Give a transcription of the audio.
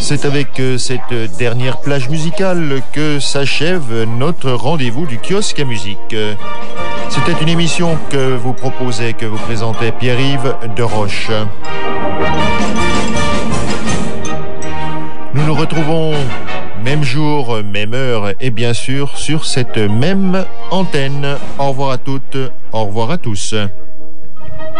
C'est avec cette dernière plage musicale que s'achève notre rendez-vous du kiosque à musique. C'était une émission que vous proposait, que vous présentait Pierre-Yves Deroche. Nous nous retrouvons même jour, même heure et bien sûr sur cette même antenne. Au revoir à toutes, au revoir à tous.